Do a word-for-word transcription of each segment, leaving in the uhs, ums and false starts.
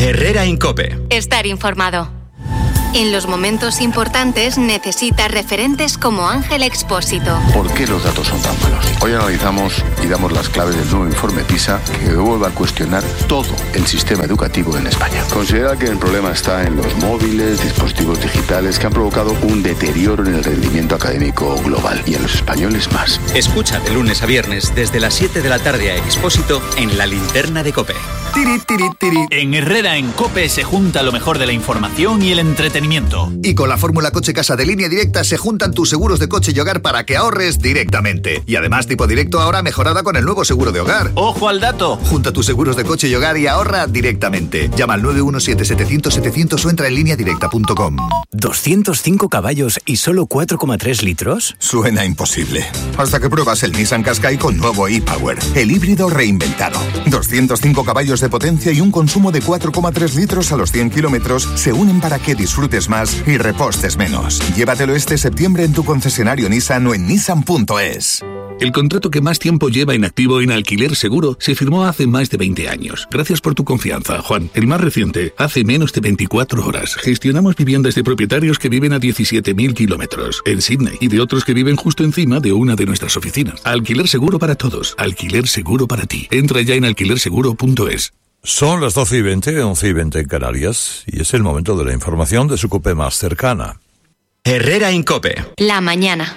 Herrera Incope. Estar informado. En los momentos importantes necesitas referentes como Ángel Expósito. ¿Por qué los datos son tan malos? Hoy analizamos y damos las claves del nuevo informe PISA que vuelve a cuestionar todo el sistema educativo en España. Considera que el problema está en los móviles, dispositivos digitales que han provocado un deterioro en el rendimiento académico global y en los españoles más. Escucha de lunes a viernes desde las siete de la tarde a Expósito en La Linterna de COPE. Tiri, tiri, tiri. En Herrera en COPE se junta lo mejor de la información y el entretenimiento. Y con la fórmula Coche Casa de Línea Directa se juntan tus seguros de coche y hogar para que ahorres directamente. Y además tipo directo ahora mejorada con el nuevo seguro de hogar. ¡Ojo al dato! Junta tus seguros de coche y hogar y ahorra directamente. Llama al nueve uno siete, setecientos, setecientos o entra en línea directa punto com. ¿doscientos cinco caballos y solo cuatro coma tres litros? Suena imposible. Hasta que pruebas el Nissan Qashqai con nuevo e-Power, el híbrido reinventado. doscientos cinco caballos de potencia y un consumo de cuatro coma tres litros a los cien kilómetros se unen para que disfrutes más y repostes menos. Llévatelo este septiembre en tu concesionario Nissan o en nissan punto es. El contrato que más tiempo lleva inactivo en Alquiler Seguro se firmó hace más de veinte años. Gracias por tu confianza, Juan. El más reciente, hace menos de veinticuatro horas. Gestionamos viviendas de propietarios que viven a diecisiete mil kilómetros en Sydney y de otros que viven justo encima de una de nuestras oficinas. Alquiler Seguro para todos. Alquiler Seguro para ti. Entra ya en alquiler seguro punto es. Son las doce y veinte, once y veinte en Canarias, y es el momento de la información de su COPE más cercana. Herrera Incope. La mañana.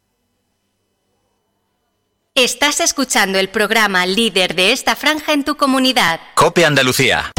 Estás escuchando el programa líder de esta franja en tu comunidad. COPE Andalucía.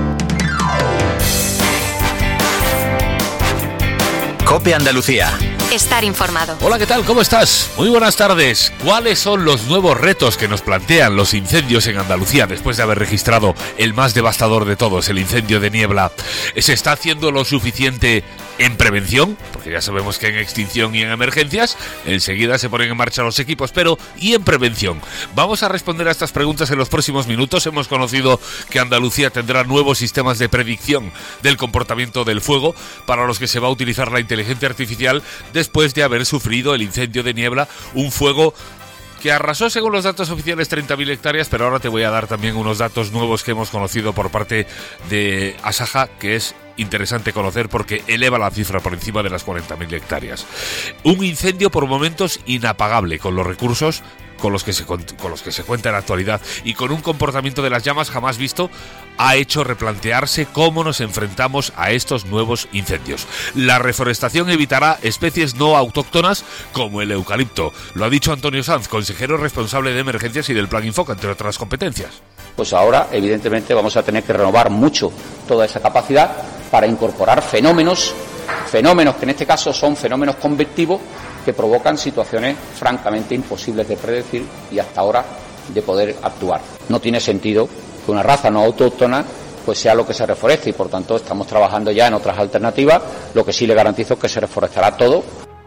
COPE Andalucía. Estar informado. Hola, ¿qué tal? ¿Cómo estás? Muy buenas tardes. ¿Cuáles son los nuevos retos que nos plantean los incendios en Andalucía después de haber registrado el más devastador de todos, el incendio de Niebla? ¿Se está haciendo lo suficiente en prevención? Porque ya sabemos que en extinción y en emergencias enseguida se ponen en marcha los equipos, pero ¿y en prevención? Vamos a responder a estas preguntas en los próximos minutos. Hemos conocido que Andalucía tendrá nuevos sistemas de predicción del comportamiento del fuego para los que se va a utilizar la inteligencia artificial después de haber sufrido el incendio de Niebla, un fuego que arrasó, según los datos oficiales, treinta mil hectáreas, pero ahora te voy a dar también unos datos nuevos que hemos conocido por parte de Asaja, que es interesante conocer porque eleva la cifra por encima de las cuarenta mil hectáreas. Un incendio por momentos inapagable, con los recursos con los que se con los que se cuenta en la actualidad y con un comportamiento de las llamas jamás visto, ha hecho replantearse cómo nos enfrentamos a estos nuevos incendios. La reforestación evitará especies no autóctonas como el eucalipto. Lo ha dicho Antonio Sanz, consejero responsable de emergencias y del Plan Infoca, entre otras competencias. Pues ahora, evidentemente, vamos a tener que renovar mucho toda esa capacidad para incorporar fenómenos, fenómenos que en este caso son fenómenos convectivos que provocan situaciones francamente imposibles de predecir y hasta ahora de poder actuar. No tiene sentido que una raza no autóctona pues sea lo que se reforeste y por tanto estamos trabajando ya en otras alternativas. Lo que sí le garantizo es que se reforestará todo.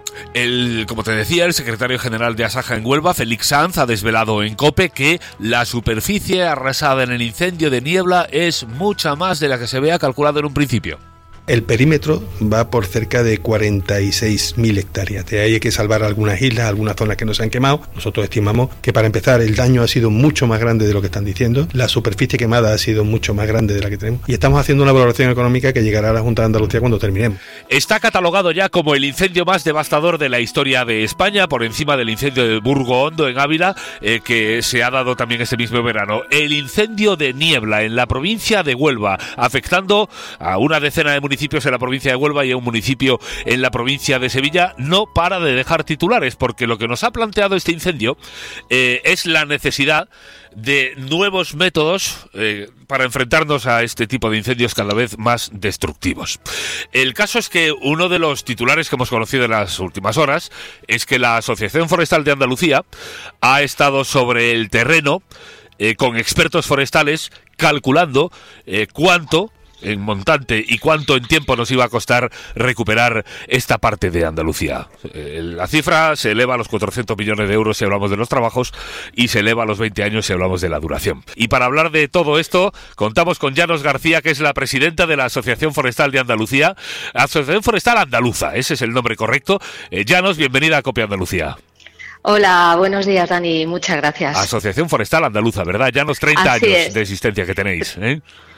El, como te decía, el secretario general de Asaja en Huelva, Félix Sanz, ha desvelado en COPE que la superficie arrasada en el incendio de Niebla es mucha más de la que se había calculado en un principio. El perímetro va por cerca de cuarenta y seis mil hectáreas. De ahí hay que salvar algunas islas, algunas zonas que no se han quemado. Nosotros estimamos que para empezar el daño ha sido mucho más grande de lo que están diciendo. La superficie quemada ha sido mucho más grande de la que tenemos. Y estamos haciendo una valoración económica que llegará a la Junta de Andalucía cuando terminemos. Está catalogado ya como el incendio más devastador de la historia de España, por encima del incendio de Burgo Hondo en Ávila, eh, que se ha dado también este mismo verano. El incendio de Niebla en la provincia de Huelva, afectando a una decena de municipios en la provincia de Huelva y a un municipio en la provincia de Sevilla, no para de dejar titulares, porque lo que nos ha planteado este incendio eh, es la necesidad de nuevos métodos eh, para enfrentarnos a este tipo de incendios cada vez más destructivos. El caso es que uno de los titulares que hemos conocido en las últimas horas es que la Asociación Forestal de Andalucía ha estado sobre el terreno eh, con expertos forestales calculando eh, cuánto en montante y cuánto en tiempo nos iba a costar recuperar esta parte de Andalucía. Eh, la cifra se eleva a los cuatrocientos millones de euros si hablamos de los trabajos y se eleva a los veinte años si hablamos de la duración. Y para hablar de todo esto contamos con Llanos García, que es la presidenta de la Asociación Forestal de Andalucía, Asociación Forestal Andaluza, ese es el nombre correcto. Eh, Llanos, bienvenida a COPE Andalucía. Hola, buenos días, Dani, muchas gracias. Asociación Forestal Andaluza, ¿verdad? Llanos, treinta Así años es. de existencia que tenéis, ¿eh?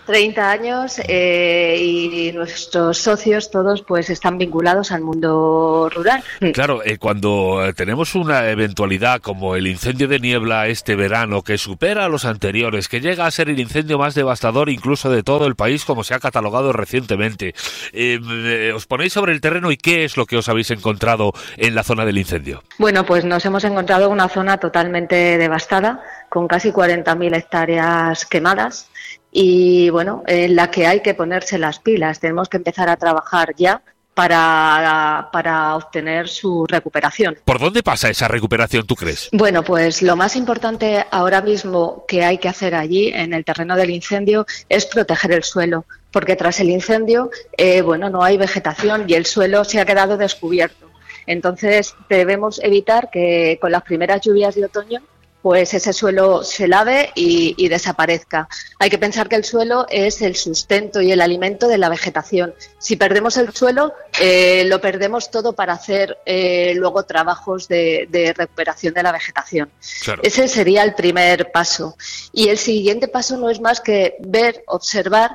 treinta años eh, y nuestros socios todos pues están vinculados al mundo rural. Claro, eh, cuando tenemos una eventualidad como el incendio de Niebla este verano que supera a los anteriores, que llega a ser el incendio más devastador incluso de todo el país como se ha catalogado recientemente, eh, ¿os ponéis sobre el terreno y qué es lo que os habéis encontrado en la zona del incendio? Bueno, pues nos hemos encontrado una zona totalmente devastada con casi cuarenta mil hectáreas quemadas. Y bueno, en la que hay que ponerse las pilas, tenemos que empezar a trabajar ya para, para obtener su recuperación. ¿Por dónde pasa esa recuperación, tú crees? Bueno, pues lo más importante ahora mismo que hay que hacer allí, en el terreno del incendio, es proteger el suelo, porque tras el incendio, eh, bueno, no hay vegetación y el suelo se ha quedado descubierto. Entonces debemos evitar que con las primeras lluvias de otoño pues ese suelo se lave y, y desaparezca. Hay que pensar que el suelo es el sustento y el alimento de la vegetación. Si perdemos el suelo, eh, lo perdemos todo para hacer eh, luego trabajos de, de recuperación de la vegetación. Claro. Ese sería el primer paso. Y el siguiente paso no es más que ver, observar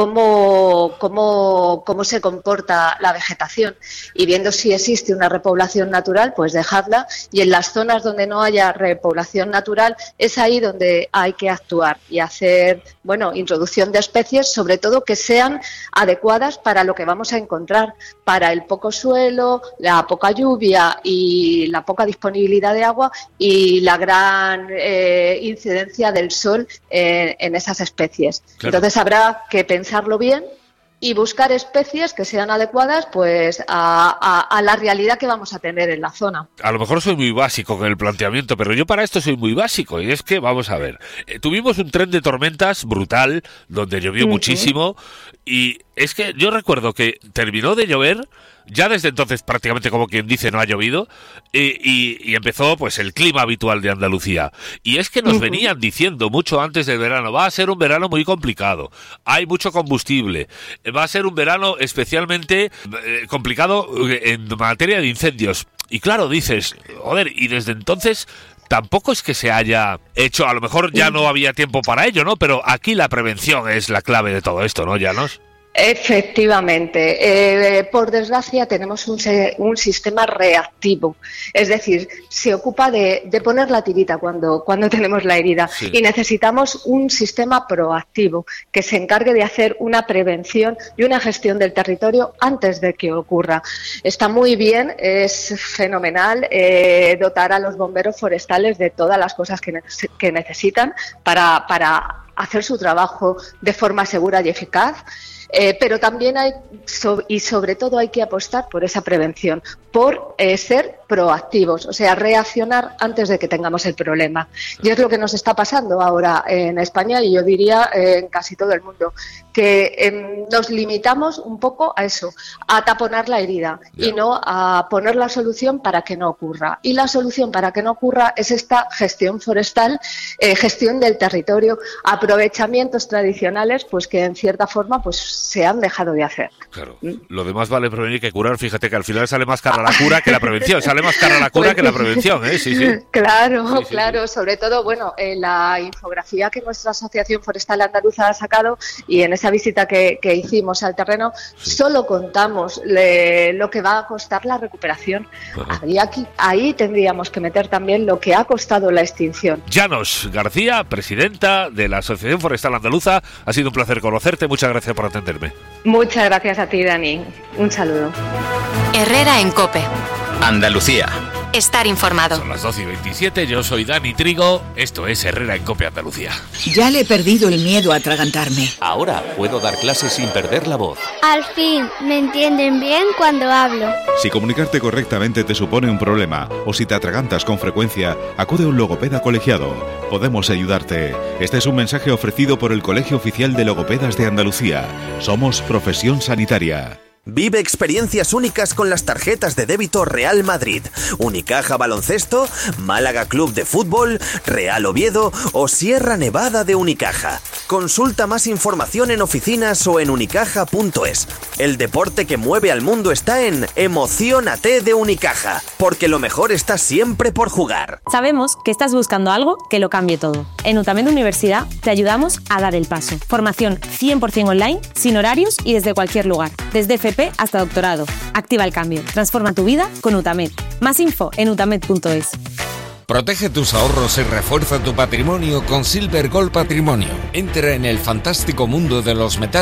Cómo, cómo, cómo se comporta la vegetación y viendo si existe una repoblación natural, pues dejarla, y en las zonas donde no haya repoblación natural es ahí donde hay que actuar y hacer, bueno, introducción de especies, sobre todo que sean adecuadas para lo que vamos a encontrar, para el poco suelo, la poca lluvia y la poca disponibilidad de agua y la gran eh, incidencia del sol eh, en esas especies. Claro. Entonces habrá que pensar pensarlo bien y buscar especies que sean adecuadas pues a, a, a la realidad que vamos a tener en la zona. A lo mejor soy muy básico con el planteamiento, pero yo para esto soy muy básico, y es que, vamos a ver, eh, tuvimos un tren de tormentas brutal, donde llovió uh-huh. muchísimo, y es que yo recuerdo que terminó de llover, ya desde entonces prácticamente como quien dice no ha llovido, y, y, y empezó pues el clima habitual de Andalucía. Y es que nos uh-huh. venían diciendo mucho antes del verano, va a ser un verano muy complicado, hay mucho combustible, va a ser un verano especialmente eh, complicado en materia de incendios. Y claro, dices, joder, y desde entonces tampoco es que se haya hecho, a lo mejor ya no había tiempo para ello, ¿no? Pero aquí la prevención es la clave de todo esto, ¿no, Llanos? Efectivamente. Eh, por desgracia tenemos un, un sistema reactivo, es decir, se ocupa de, de poner la tirita cuando, cuando tenemos la herida sí. y necesitamos un sistema proactivo que se encargue de hacer una prevención y una gestión del territorio antes de que ocurra. Está muy bien, es fenomenal eh, dotar a los bomberos forestales de todas las cosas que, ne- que necesitan para, para hacer su trabajo de forma segura y eficaz. Eh, pero también hay, so, y sobre todo hay que apostar por esa prevención, por eh, ser proactivos, o sea, reaccionar antes de que tengamos el problema. Y es lo que nos está pasando ahora en España y yo diría eh, en casi todo el mundo, que eh, nos limitamos un poco a eso, a taponar la herida yeah. y no a poner la solución para que no ocurra. Y la solución para que no ocurra es esta gestión forestal, eh, gestión del territorio, aprovechamientos tradicionales, pues que en cierta forma pues se han dejado de hacer. Claro, ¿Mm? Lo demás vale prevenir que curar. Fíjate que al final sale más cara la cura que la prevención, sale más cara la cura pues, que la prevención, ¿eh? Sí, sí. Claro, sí, sí, claro, sí. Sobre todo, bueno, en la infografía que nuestra Asociación Forestal Andaluza ha sacado y en esa visita que, que hicimos al terreno, sí. solo contamos le, lo que va a costar la recuperación. Ahí, aquí, ahí tendríamos que meter también lo que ha costado la extinción. Llanos García, presidenta de la Asociación Forestal Andaluza, ha sido un placer conocerte, muchas gracias por atenderme. Muchas gracias a ti, Dani. Un saludo. Herrera en COPE. Andalucía. Estar informado. Son las doce y veintisiete, yo soy Dani Trigo, esto es Herrera en COPE Andalucía. Ya le he perdido el miedo a atragantarme. Ahora puedo dar clases sin perder la voz. Al fin, me entienden bien cuando hablo. Si comunicarte correctamente te supone un problema o si te atragantas con frecuencia, acude a un logopeda colegiado. Podemos ayudarte. Este es un mensaje ofrecido por el Colegio Oficial de Logopedas de Andalucía. Somos profesión sanitaria. Vive experiencias únicas con las tarjetas de débito Real Madrid, Unicaja Baloncesto, Málaga Club de Fútbol, Real Oviedo o Sierra Nevada de Unicaja. Consulta más información en oficinas o en unicaja punto es. El deporte que mueve al mundo está en Emociónate de Unicaja, porque lo mejor está siempre por jugar. Sabemos que estás buscando algo que lo cambie todo. En UTAMED Universidad te ayudamos a dar el paso. Formación cien por ciento online, sin horarios y desde cualquier lugar. Desde F P hasta doctorado. Activa el cambio. Transforma tu vida con UTAMED. Más info en utamed punto es. Protege tus ahorros y refuerza tu patrimonio con Silver Gold Patrimonio. Entra en el fantástico mundo de los metales